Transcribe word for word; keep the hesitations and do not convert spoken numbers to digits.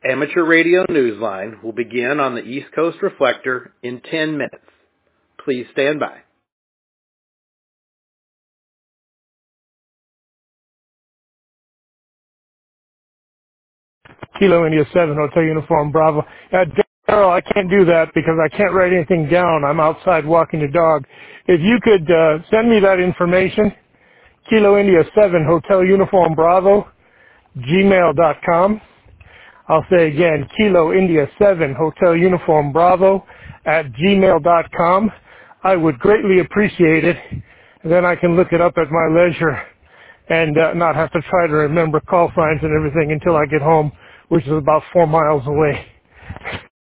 Amateur Radio Newsline will begin on the East Coast Reflector in ten minutes. Please stand by. Kilo India seven, Hotel Uniform Bravo. Uh, Daryl, I can't do that because I can't write anything down. I'm outside walking the dog. If you could uh, send me that information, Kilo India seven, Hotel Uniform Bravo, gmail dot com. I'll say again, Kilo India seven, Hotel Uniform Bravo, at gmail dot com. I would greatly appreciate it. And then I can look it up at my leisure and uh, not have to try to remember call signs and everything until I get home, which is about four miles away.